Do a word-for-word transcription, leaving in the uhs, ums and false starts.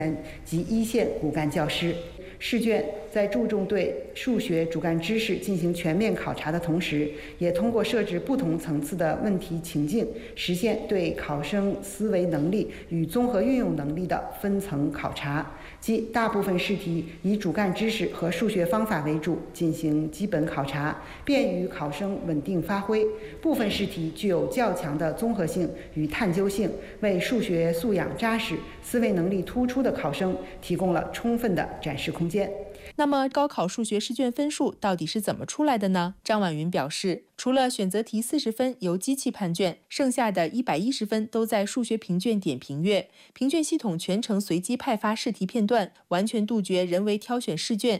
及一线骨干教师。试卷在注重对数学主干知识进行全面考察的同时，也通过设置不同层次的问题情境，实现对考生思维能力与综合运用能力的分层考察。即大部分试题以主干知识和数学方法为主进行基本考察，便于考生稳定发挥；部分试题具有较强的综合性与探究性，为数学素养扎实、思维能力突出的考生提供了充分的展示空间。 那么高考数学试卷分数到底是怎么出来的呢？张婉云表示，除了选择题四十分由机器判卷，剩下的一百一十分都在数学评卷点评阅，评卷系统全程随机派发试题片段，完全杜绝人为挑选试卷，